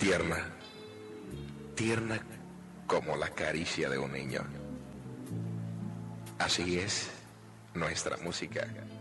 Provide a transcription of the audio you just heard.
tierna, tierna como la caricia de un niño. Así es nuestra música.